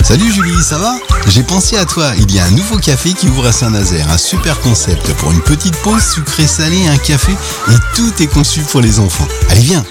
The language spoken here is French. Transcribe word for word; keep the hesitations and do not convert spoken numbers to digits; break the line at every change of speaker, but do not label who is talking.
Salut Julie, ça va? J'ai pensé à toi, il y a un nouveau café qui ouvre à Saint-Nazaire, un super concept pour une petite pause sucré-salé, un café et tout est conçu pour les enfants. Allez viens,